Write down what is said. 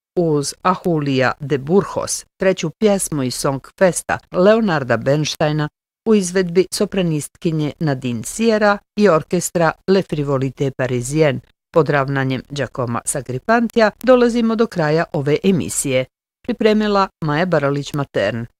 uz Ahulija de Burgos, treću pjesmu iz Song Festa Leonarda Bernsteina u izvedbi sopranistkinje Nadine Sierra i orkestra Le Frivolité Parisienne pod ravnanjem Giacomo Sagripantija, dolazimo do kraja ove emisije. Pripremila Maja Baralić-Matern.